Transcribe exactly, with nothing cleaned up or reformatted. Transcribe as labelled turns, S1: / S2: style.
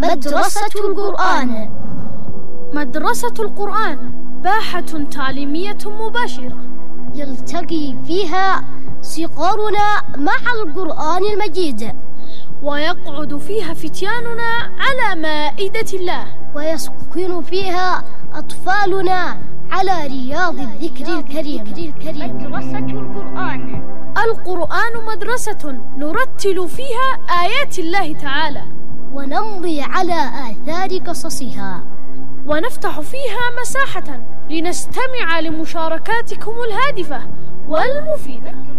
S1: مدرسة القرآن.
S2: مدرسة القرآن باحة تعليمية مباشرة
S1: يلتقي فيها صغارنا مع القرآن المجيد،
S2: ويقعد فيها فتياننا على مائدة الله،
S1: ويسكن فيها أطفالنا على رياض الذكر الكريم.
S3: مدرسة القرآن.
S2: القرآن مدرسة نرتل فيها آيات الله تعالى،
S1: ونمضي على آثار قصصها،
S2: ونفتح فيها مساحة لنستمع لمشاركاتكم الهادفة والمفيدة.